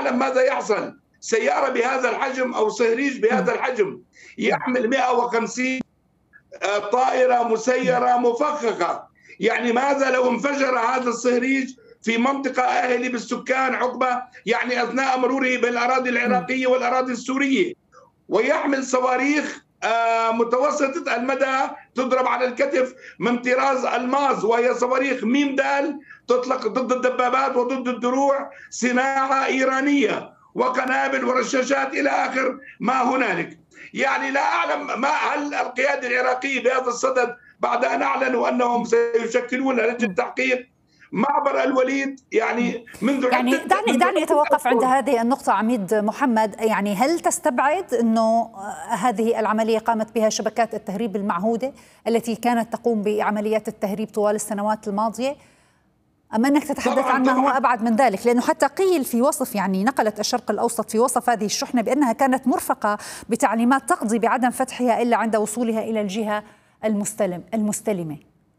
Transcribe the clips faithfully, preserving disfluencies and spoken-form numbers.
أعلم ماذا يحصل. سيارة بهذا الحجم أو صهريج بهذا الحجم يحمل مئة وخمسين طائرة مسيرة مفخخة، يعني ماذا لو انفجر هذا الصهريج في منطقة أهلي بالسكان عقبة يعني أثناء مروره بالأراضي العراقية والأراضي السورية، ويحمل صواريخ متوسطة المدى تضرب على الكتف من طراز الماز، وهي صواريخ ميم دال تطلق ضد الدبابات وضد الدروع، صناعة إيرانية، وقنابل ورشاشات إلى آخر ما هنالك. يعني لا أعلم ما هل القيادة العراقية بهذا الصدد بعد أن أعلنوا أنهم سيشكلون لجنة تحقيق معبر الوليد يعني منذ يعني دعني دعني اتوقف عند هذه النقطة عميد محمد. يعني هل تستبعد انه هذه العملية قامت بها شبكات التهريب المعهودة التي كانت تقوم بعمليات التهريب طوال السنوات الماضية، أم أنك تتحدث عن ما هو أبعد من ذلك؟ لأنه حتى قيل في وصف، يعني نقلت الشرق الأوسط في وصف هذه الشحنة بأنها كانت مرفقة بتعليمات تقضي بعدم فتحها إلا عند وصولها إلى الجهة المستلم المستلمة.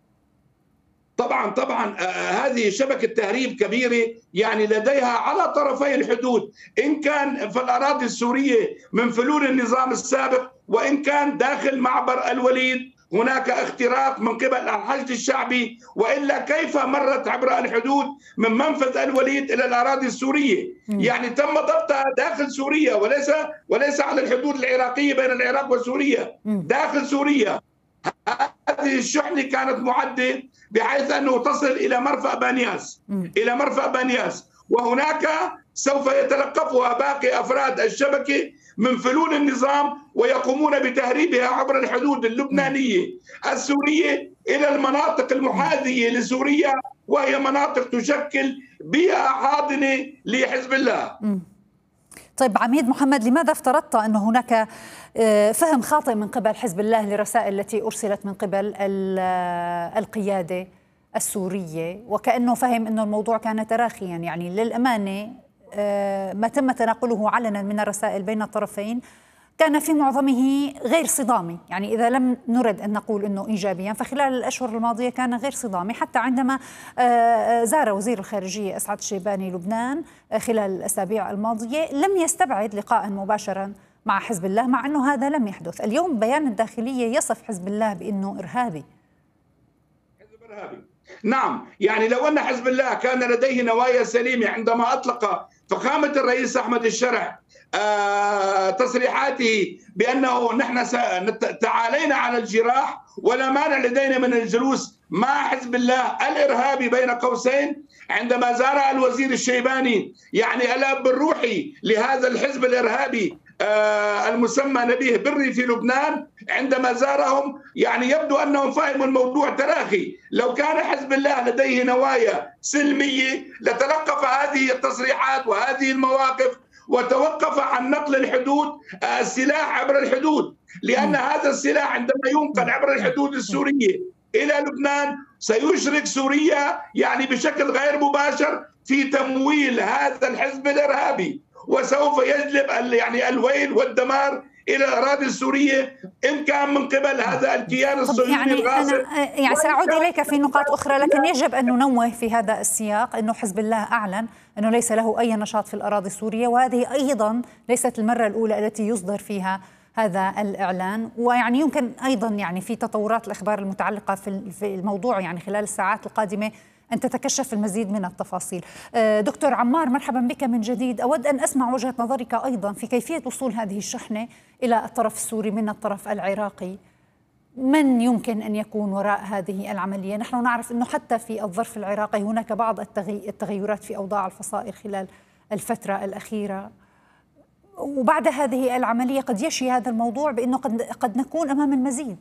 طبعا طبعا آه هذه شبكة تهريب كبيرة، يعني لديها على طرفي الحدود، إن كان في الأراضي السورية من فلول النظام السابق، وإن كان داخل معبر الوليد هناك اختراق من قبل الحشد الشعبي، وإلا كيف مرت عبر الحدود من منفذ الوليد إلى الأراضي السورية؟ م. يعني تم ضبطها داخل سوريا وليس وليس على الحدود العراقية بين العراق وسوريا، م. داخل سوريا. هذه الشحنة كانت معدة بحيث أنه تصل إلى مرفأ بانياس م. إلى مرفأ بانياس، وهناك سوف يتلقفها باقي أفراد الشبكة من فلول النظام ويقومون بتهريبها عبر الحدود اللبنانية السورية إلى المناطق المحاذية لسوريا، وهي مناطق تشكل بيئة حاضنة لحزب الله. م. طيب عميد محمد، لماذا افترضت أن هناك فهم خاطئ من قبل حزب الله للرسائل التي أرسلت من قبل القيادة السورية، وكأنه فهم أن الموضوع كان تراخيا؟ يعني للأمانة ما تم تناقله علنا من الرسائل بين الطرفين كان في معظمه غير صدامي، يعني إذا لم نرد أن نقول أنه إيجابيا فخلال الأشهر الماضية كان غير صدامي. حتى عندما زار وزير الخارجية أسعد الشيباني لبنان خلال الأسابيع الماضية لم يستبعد لقاء مباشرا مع حزب الله، مع أنه هذا لم يحدث. اليوم بيان الداخلية يصف حزب الله بأنه إرهابي. حزب إرهابي، نعم. يعني لو أن حزب الله كان لديه نوايا سليمة عندما أطلق فخامة الرئيس أحمد الشرع آه تصريحاته بأنه نحن تعالينا على الجراح ولا مانع لدينا من الجلوس مع حزب الله الإرهابي بين قوسين، عندما زار الوزير الشيباني يعني الأب الروحي لهذا الحزب الإرهابي آه المسمى نبيه بري في لبنان، عندما زارهم يعني يبدو أنهم فهموا الموضوع تراخي. لو كان حزب الله لديه نوايا سلمية لتلقف هذه التصريحات وهذه المواقف وتوقف عن نقل الحدود السلاح عبر الحدود، لأن هذا السلاح عندما ينقل عبر الحدود السورية إلى لبنان سيشرك سوريا يعني بشكل غير مباشر في تمويل هذا الحزب الإرهابي، وسوف يجلب يعني الويل والدمار إلى الأراضي السورية إن كان من قبل هذا الكيان الصهيوني يعني الغاصب. أنا يعني سأعود إليك في نقاط أخرى، لكن يجب أن ننوه في هذا السياق أنه حزب الله أعلن أنه ليس له أي نشاط في الأراضي السورية، وهذه أيضا ليست المرة الأولى التي يصدر فيها هذا الإعلان. ويعني يمكن أيضا يعني في تطورات الأخبار المتعلقة في الموضوع يعني خلال الساعات القادمة أن تتكشف المزيد من التفاصيل. دكتور عمار، مرحبا بك من جديد. أود أن أسمع وجهة نظرك أيضا في كيفية وصول هذه الشحنة إلى الطرف السوري من الطرف العراقي. من يمكن أن يكون وراء هذه العملية؟ نحن نعرف أنه حتى في الظرف العراقي هناك بعض التغيرات في أوضاع الفصائل خلال الفترة الأخيرة، وبعد هذه العملية قد يشي هذا الموضوع بأنه قد, قد نكون أمام المزيد.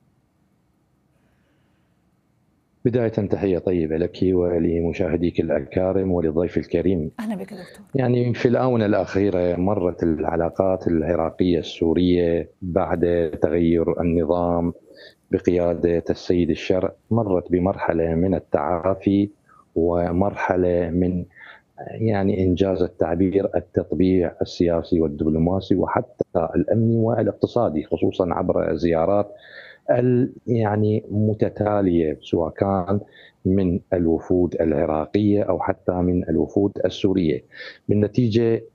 بداية تحية طيبة لك ولمشاهديك الأكارم ولضيف الكريم. أهلا بك دكتور. يعني في الآونة الأخيرة مرت العلاقات العراقية السورية بعد تغير النظام بقيادة السيد الشرع مرت بمرحلة من التعافي ومرحلة من يعني إنجاز التعبير التطبيع السياسي والدبلوماسي وحتى الأمني والاقتصادي، خصوصا عبر زيارات يعني متتالية سواء كان من الوفود العراقية أو حتى من الوفود السورية. بالنتيجة